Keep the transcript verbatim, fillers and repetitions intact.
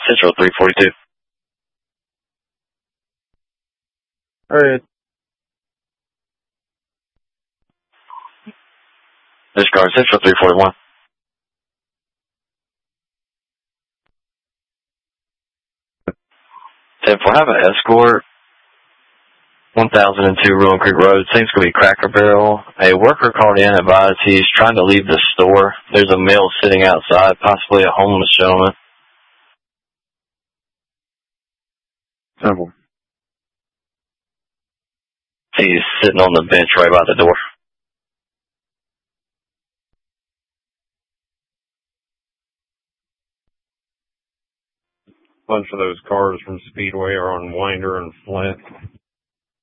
Central three forty-two. Alright. Disregard Central three forty-one. ten four, have an escort. one thousand two Ruin Creek Road. Seems to be Cracker Barrel. A worker called in, advised he's trying to leave the store. There's a male sitting outside, possibly a homeless gentleman. Simple. He's sitting on the bench right by the door. A bunch of those cars from Speedway are on Winder and Flint.